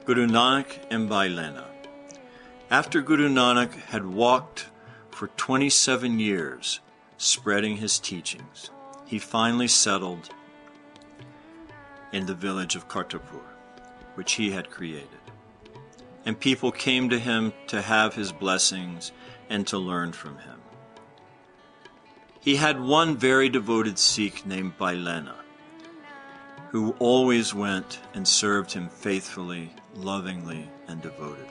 Guru Nanak and Bhai Lena. After Guru Nanak had walked for 27 years spreading his teachings, he finally settled in the village of Kartarpur, which he had created. And people came to him to have his blessings and to learn from him. He had one very devoted Sikh named Bhai Lena, who always went and served him faithfully, lovingly, and devotedly.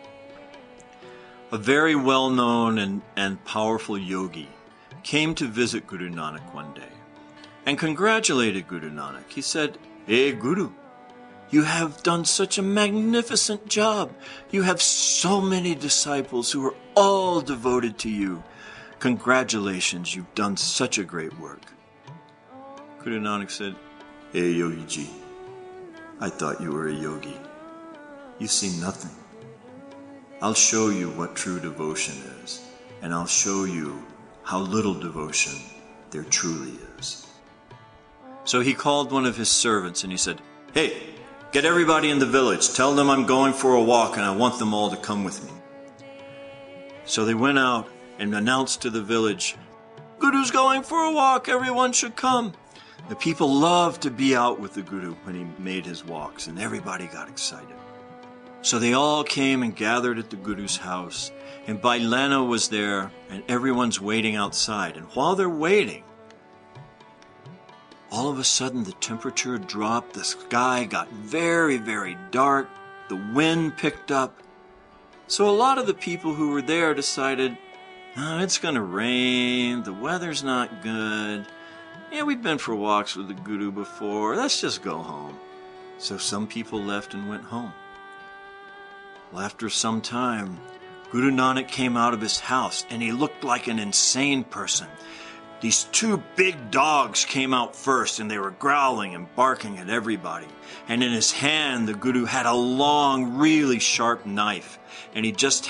A very well-known and powerful yogi came to visit Guru Nanak one day and congratulated Guru Nanak. He said, "Hey Guru, you have done such a magnificent job. You have so many disciples who are all devoted to you. Congratulations, you've done such a great work." Guru Nanak said, "Hey Yogi Ji, I thought you were a yogi. You see nothing. I'll show you what true devotion is, and I'll show you how little devotion there truly is." So he called one of his servants and he said, "Hey, get everybody in the village. Tell them I'm going for a walk and I want them all to come with me." So they went out and announced to the village, "Guru's going for a walk. Everyone should come." The people loved to be out with the Guru when he made his walks, and everybody got excited. So they all came and gathered at the Guru's house, and Bhai Lena was there, and everyone's waiting outside. And while they're waiting, all of a sudden the temperature dropped, the sky got very, very dark, the wind picked up. So a lot of the people who were there decided, it's going to rain, the weather's not good. Yeah, we've been for walks with the Guru before, let's just go home. So some people left and went home. Well, after some time, Guru Nanak came out of his house and he looked like an insane person. These two big dogs came out first and they were growling and barking at everybody. And in his hand, the Guru had a long, really sharp knife, and he just